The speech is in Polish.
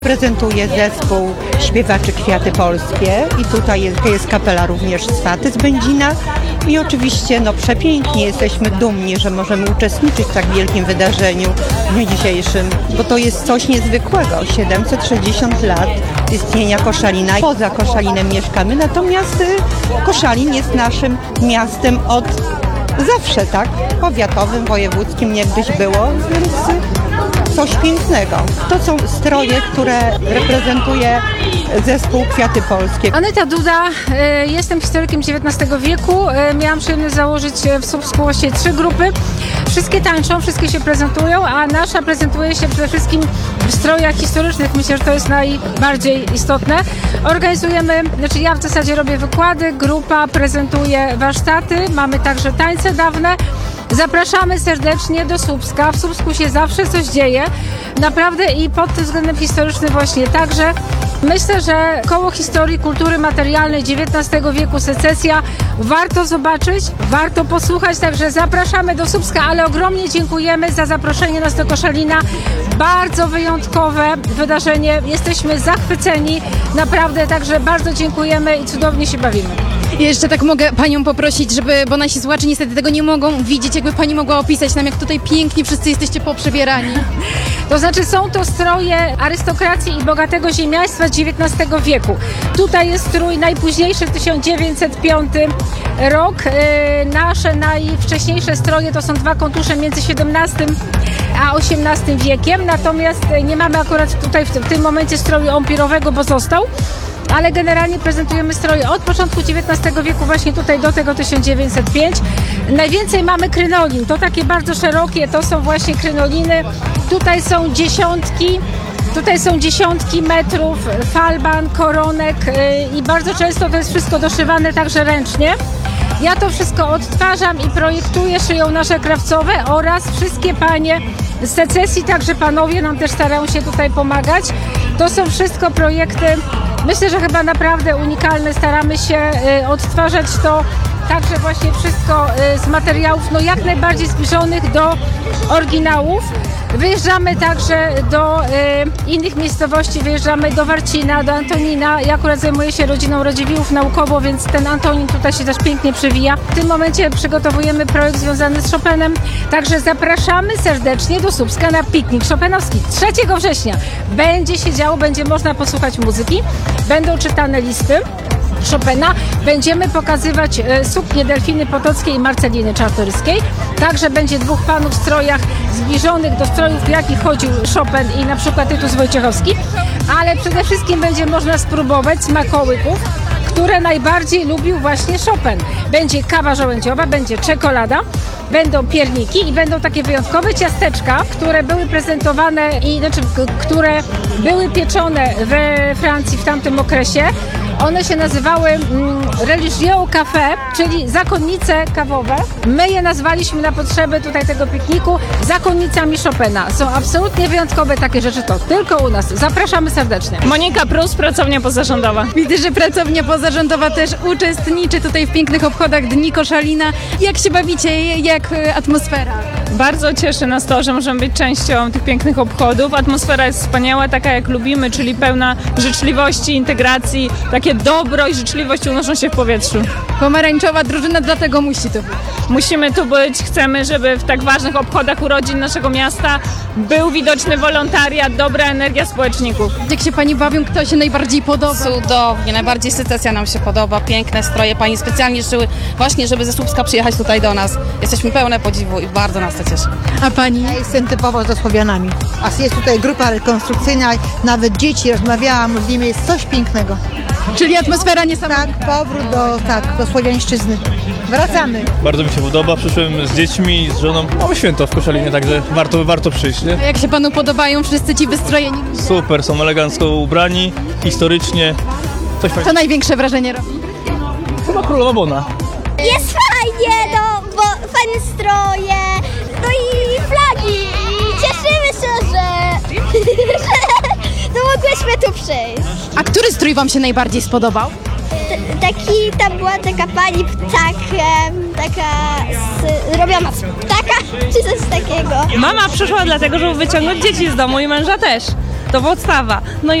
Prezentuje zespół śpiewaczy Kwiaty Polskie i tutaj jest kapela również z Faty z Będzina i oczywiście przepięknie jesteśmy dumni, że możemy uczestniczyć w tak wielkim wydarzeniu w dniu dzisiejszym, bo to jest coś niezwykłego, 760 lat istnienia Koszalina. Poza Koszalinem mieszkamy, natomiast Koszalin jest naszym miastem od zawsze, tak? Powiatowym, wojewódzkim niegdyś było, więc coś pięknego. To są stroje, które reprezentuje zespół Kwiaty Polskie. Aneta Duda, jestem historykiem XIX wieku. Miałam przyjemność założyć w Słupsku właściwie 3 grupy. Wszystkie tańczą, wszystkie się prezentują, a nasza prezentuje się przede wszystkim w strojach historycznych. Myślę, że to jest najbardziej istotne. Organizujemy, ja w zasadzie robię wykłady, grupa prezentuje warsztaty, mamy także tańce dawne. Zapraszamy serdecznie do Słupska. W Słupsku się zawsze coś dzieje. Naprawdę i pod tym względem historycznym właśnie także. Myślę, że koło historii kultury materialnej XIX wieku secesja warto zobaczyć, warto posłuchać, także zapraszamy do Słupska, ale ogromnie dziękujemy za zaproszenie nas do Koszalina. Bardzo wyjątkowe wydarzenie, jesteśmy zachwyceni, naprawdę, także bardzo dziękujemy i cudownie się bawimy. Jeszcze tak mogę Panią poprosić, bo nasi słuchacze niestety tego nie mogą widzieć, jakby Pani mogła opisać nam, jak tutaj pięknie wszyscy jesteście poprzebierani. To znaczy są to stroje arystokracji i bogatego ziemiaństwa z XIX wieku. Tutaj jest strój najpóźniejszy, 1905 rok. Nasze najwcześniejsze stroje to są 2 kontusze między XVII a XVIII wiekiem, natomiast nie mamy akurat tutaj w tym momencie stroju empirowego, bo został. Ale generalnie prezentujemy stroje od początku XIX wieku właśnie tutaj do tego 1905. Najwięcej mamy krynolin, to takie bardzo szerokie, to są właśnie krynoliny. Tutaj są dziesiątki metrów falban, koronek i bardzo często to jest wszystko doszywane także ręcznie. Ja to wszystko odtwarzam i projektuję, szyją nasze krawcowe oraz wszystkie panie z secesji, także panowie nam też starają się tutaj pomagać. To są wszystko projekty, myślę, że chyba naprawdę unikalne. Staramy się odtwarzać to także właśnie wszystko z materiałów jak najbardziej zbliżonych do oryginałów. Wyjeżdżamy także do innych miejscowości, wyjeżdżamy do Warcina, do Antonina. Ja akurat zajmuję się rodziną Radziwiłłów naukowo, więc ten Antonin tutaj się też pięknie przewija. W tym momencie przygotowujemy projekt związany z Chopinem, także zapraszamy serdecznie do Słupska na piknik chopinowski. 3 września będzie się działo, będzie można posłuchać muzyki, będą czytane listy Chopina. Będziemy pokazywać suknie Delfiny Potockiej i Marceliny Czartoryskiej. Także będzie 2 panów w strojach zbliżonych do strojów, w jakich chodził Chopin i na przykład Tytus Wojciechowski. Ale przede wszystkim będzie można spróbować smakołyków, które najbardziej lubił właśnie Chopin. Będzie kawa żołędziowa, będzie czekolada, będą pierniki i będą takie wyjątkowe ciasteczka, które były prezentowane które były pieczone we Francji w tamtym okresie. One się nazywały Religieux Café, czyli zakonnice kawowe. My je nazwaliśmy na potrzeby tutaj tego pikniku zakonnicami Chopina. Są absolutnie wyjątkowe takie rzeczy, to tylko u nas. Zapraszamy serdecznie. Monika Prus, pracownia pozarządowa. Widzę, że pracownia pozarządowa też uczestniczy tutaj w pięknych obchodach Dni Koszalina. Jak się bawicie? Jak atmosfera? Bardzo cieszy nas to, że możemy być częścią tych pięknych obchodów. Atmosfera jest wspaniała, taka jak lubimy, czyli pełna życzliwości, integracji. Takie dobro i życzliwość unoszą się w powietrzu. Pomarańczowa drużyna, dlatego musi tu być. Musimy tu być, chcemy, żeby w tak ważnych obchodach urodzin naszego miasta był widoczny wolontariat, dobra energia społeczników. Jak się Pani bawią, kto się najbardziej podoba? Cudownie, najbardziej secesja nam się podoba, piękne stroje, Pani specjalnie szyły właśnie, żeby ze Słupska przyjechać tutaj do nas. Jesteśmy pełne podziwu i bardzo nas to cieszy. A Pani? Ja jestem typowo ze Słowianami, a jest tutaj grupa rekonstrukcyjna, nawet dzieci, rozmawiałam z nimi, jest coś pięknego. Czyli atmosfera niesamowita. Tak, powrót do słowiańszczyzny. Wracamy. Bardzo mi się podoba, przyszłem z dziećmi, z żoną. Mamy święto w Koszalinie, także warto przyjść, nie? A jak się Panu podobają wszyscy ci wystrojeni? Super, są elegancko ubrani, historycznie. Coś Co fajnego. największe wrażenie robi? Chyba Królowa Bona. Jest fajnie, bo fajne stroje, no i flagi. I cieszymy się, że mogłyśmy tu przyjść. A który strój Wam się najbardziej spodobał? Tam była taka pani ptakiem, robiona z ptaka, czy coś takiego. Mama przyszła dlatego, żeby wyciągnąć dzieci z domu i męża też. to podstawa. No i